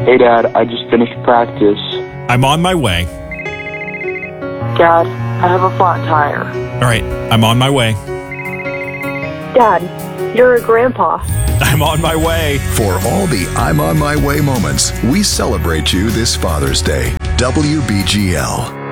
Hey, Dad, I just finished practice. I'm on my way. Dad, I have a flat tire. All right, I'm on my way. Dad, you're a grandpa. I'm on my way. For all the I'm on my way moments, we celebrate you this Father's Day. WBGL.